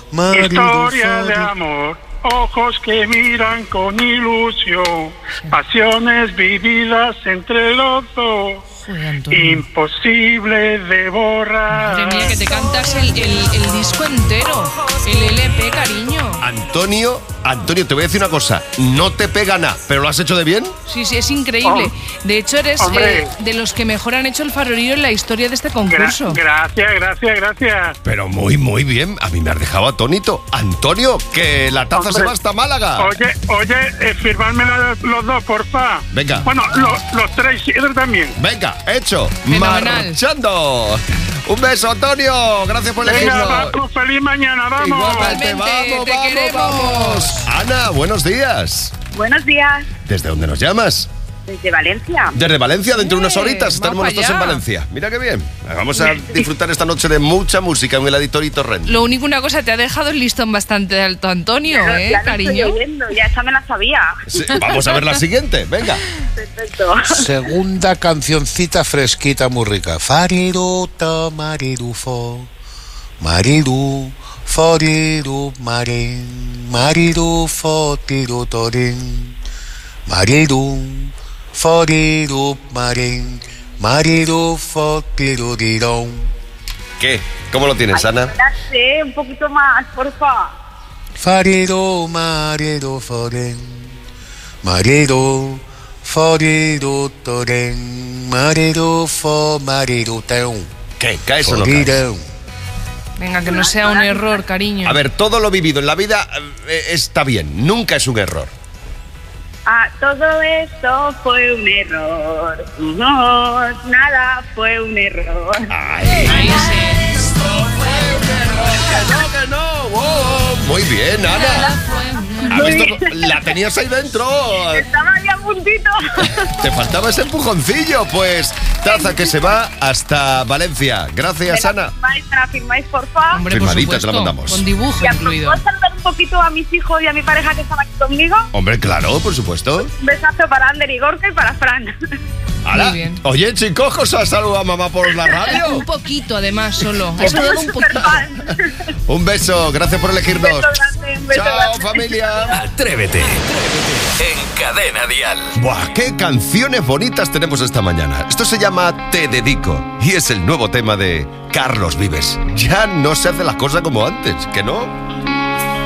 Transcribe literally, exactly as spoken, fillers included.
marido Historia fari. de amor, ojos que miran con ilusión, pasiones vividas entre los dos. Imposible de borrar. Madre mía, que te cantas el, el, el disco entero, el L P, cariño. Antonio, Antonio, te voy a decir una cosa. No te pega nada, pero ¿lo has hecho de bien? Sí, sí, es increíble. De hecho, eres eh, de los que mejor han hecho el farolillo en la historia de este concurso. Gra- gracias, gracias, gracias. Pero muy, muy bien. A mí me has dejado atónito. Antonio, que la taza Hombre. se va hasta Málaga. Oye, oye, eh, firmadme la- los dos, porfa. Venga. Bueno, lo- los tres y Isidro también. Venga, hecho. Fenomenal. Marchando. Un beso, Antonio. Gracias por Venga, elegirnos. vamos, feliz mañana, vamos. Igualmente, Igualmente, vamos, te vamos, queremos. vamos. Ana, buenos días. Buenos días, ¿Desde dónde nos llamas? desde Valencia. Desde Valencia, dentro de unas Eh, horitas estaremos vamos nosotros en allá. Valencia. Mira qué bien. Vamos a disfrutar esta noche de mucha música en el Auditorio Torrent. Lo único, una cosa, te ha dejado el listón bastante alto, Antonio, Ya lo- ¿eh, ya lo cariño? estoy oyendo, ya esa me la sabía. Sí, vamos a ver la siguiente. Venga. Perfecto. Segunda cancioncita fresquita muy rica. Fariruta marirufo, mariru, foriru marin, mariru fotiru torin, mariru, foriru marin, mariru fotiru dirón. ¿Qué? ¿Cómo lo tienes, Ana? La sé, un poquito más, porfa. Fariru mariru forin, mariru, foriru torin, mariru fo mariru teun. ¿Qué? ¿Caes o no caes? Forireu. Venga, que no sea un error, cariño. A ver, todo lo vivido en la vida eh, está bien. Nunca es un error. Ah, todo esto fue un error. No, nada fue un error. Ay, Ahí sí. que no, que no. Wow. Muy bien, Ana. ¿Has visto? La tenías ahí dentro. Estaba ahí a puntito. Te faltaba ese empujoncillo. Pues taza que se va hasta Valencia. Gracias, ¿Me la Ana. firmáis, me la firmáis, porfa? Hombre, por Firmadita, te la supuesto, mandamos. con dibujo ¿Y incluido. puedo saludar un poquito a mis hijos y a mi pareja que están aquí conmigo? Hombre, claro, por supuesto. Un besazo para Ander y Gorka y para Fran. ¡Hala! Muy bien. Oye, chicos, ¿os ha saludado a mamá por la radio? Un poquito, además, solo. Ha saludado un Super poquito. fan. Un beso, gracias por Un elegirnos. beso grande, un beso Chao, grande. familia. Atrévete. En Cadena Dial. Buah, qué canciones bonitas tenemos esta mañana. Esto se llama Te Dedico y es el nuevo tema de Carlos Vives. Ya no se hace las cosas como antes, ¿que no?